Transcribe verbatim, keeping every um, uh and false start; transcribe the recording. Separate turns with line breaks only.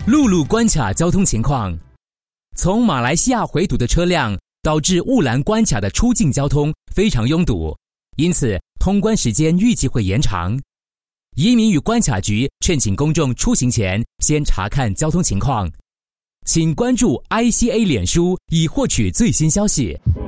陆路关卡交通情况。从马来西亚回堵的车辆导致雾兰关卡的出境交通非常拥堵，因此通关时间预计会延长。移民与关卡局劝请公众出行前先查看交通情况。请关注 I C A 脸书以获取最新消息。